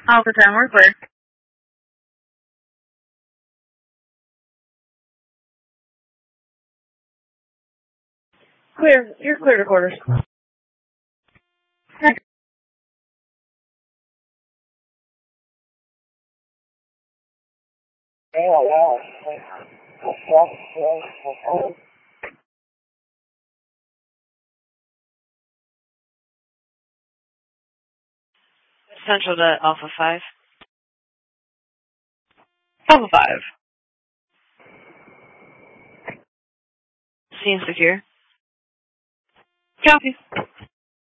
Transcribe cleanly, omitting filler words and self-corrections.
Alpha 10, we're clear. Clear. You're clear to quarters. Central to Alpha 5. Alpha 5. Scene secure. Copy.